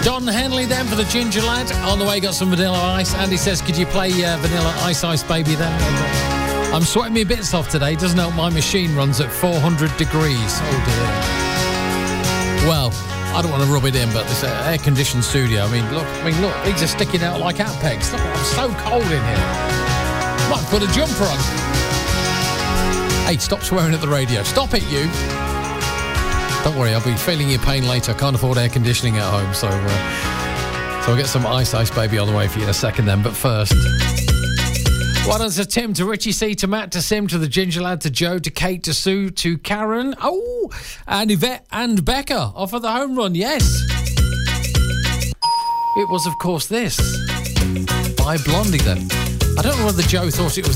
Don Henley then for the Ginger Lad. On the way, got some Vanilla Ice. Andy says, could you play Vanilla Ice Ice Baby then? I'm sweating me bits off today. Doesn't help my machine runs at 400 degrees. Oh dear. Well, I don't want to rub it in, but this air-conditioned studio, I mean, look, these are sticking out like hat pegs. Look, I'm so cold in here. Might put a jumper on. Hey, stop swearing at the radio. Stop it, you. Don't worry, I'll be feeling your pain later. I can't afford air conditioning at home, so I'll get some Ice Ice Baby on the way for you in a second then. But first, well done to Tim, to Richie C, to Matt, to Sim, to the Ginger Lad, to Joe, to Kate, to Sue, to Karen, and Yvette and Becca off of the home run. Yes, it was, of course, this by Blondie then. I don't know whether Joe thought it was